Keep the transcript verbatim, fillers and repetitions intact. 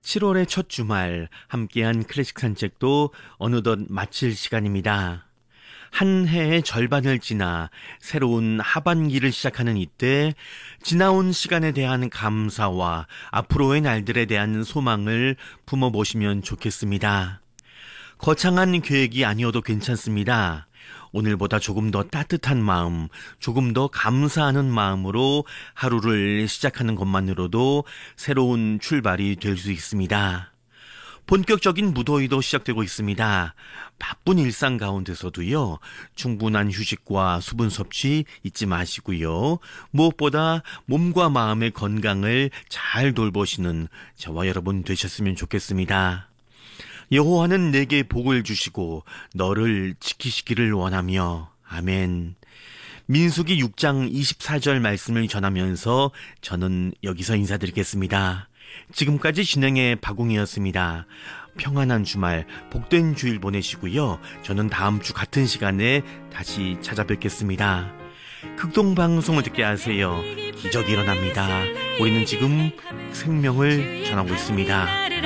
칠월의 첫 주말 함께한 클래식 산책도 어느덧 마칠 시간입니다. 한 해의 절반을 지나 새로운 하반기를 시작하는 이때 지나온 시간에 대한 감사와 앞으로의 날들에 대한 소망을 품어보시면 좋겠습니다. 거창한 계획이 아니어도 괜찮습니다. 오늘보다 조금 더 따뜻한 마음, 조금 더 감사하는 마음으로 하루를 시작하는 것만으로도 새로운 출발이 될 수 있습니다. 본격적인 무더위도 시작되고 있습니다. 바쁜 일상 가운데서도요, 충분한 휴식과 수분 섭취 잊지 마시고요. 무엇보다 몸과 마음의 건강을 잘 돌보시는 저와 여러분 되셨으면 좋겠습니다. 여호와는 내게 복을 주시고 너를 지키시기를 원하며. 아멘. 민수기 육 장 이십사 절 말씀을 전하면서 저는 여기서 인사드리겠습니다. 지금까지 진행의 박웅이었습니다. 평안한 주말, 복된 주일 보내시고요. 저는 다음 주 같은 시간에 다시 찾아뵙겠습니다. 극동방송을 듣게 하세요. 기적이 일어납니다. 우리는 지금 생명을 전하고 있습니다.